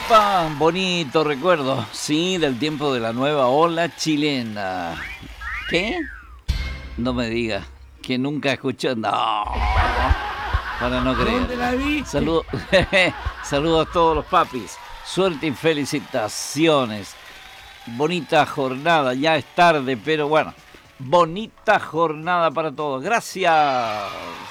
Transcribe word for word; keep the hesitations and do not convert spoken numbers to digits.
Upa, bonito recuerdo, sí, del tiempo de la nueva ola chilena. ¿Qué? No me diga que nunca escuchó. No, para no creer. ¿Dónde la viste? Saludos, saludos a todos los papis. Suerte y felicitaciones. Bonita jornada, ya es tarde, pero bueno, bonita jornada para todos. Gracias.